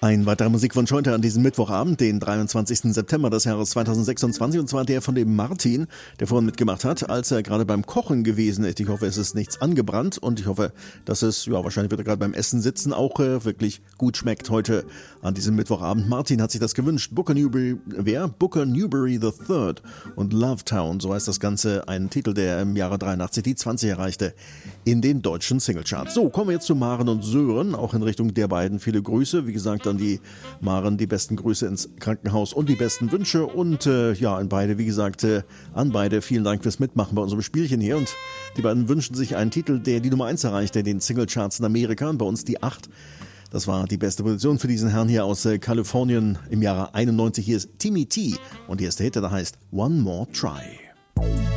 Ein weiterer Musikwunsch heute an diesem Mittwochabend, den 23. September des Jahres 2026, und zwar der von dem Martin, der vorhin mitgemacht hat, als er gerade beim Kochen gewesen ist. Ich hoffe, es ist nichts angebrannt und ich hoffe, dass es, ja, wahrscheinlich wird er gerade beim Essen sitzen, auch wirklich gut schmeckt heute an diesem Mittwochabend. Martin hat sich das gewünscht. Booker Newberry III und Love Town, so heißt das Ganze, ein Titel, der im Jahre 83 die 20 erreichte in den deutschen Singlecharts. So, kommen wir jetzt zu Maren und Sören, auch in Richtung der beiden viele Grüße. Wie gesagt, an die Maren die besten Grüße ins Krankenhaus und die besten Wünsche und an beide, wie gesagt, an beide vielen Dank fürs Mitmachen bei unserem Spielchen hier, und die beiden wünschen sich einen Titel, der die Nummer 1 erreichte in den Singlecharts in Amerika und bei uns die 8. Das war die beste Position für diesen Herrn hier aus Kalifornien im Jahre 91. Hier ist Timmy T und die erste Hit, der heißt One More Try.